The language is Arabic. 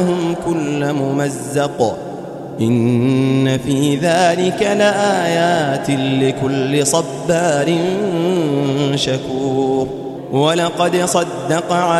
هم كل ممزق إن في ذلك لآيات لكل صبار شكور ولقد صدق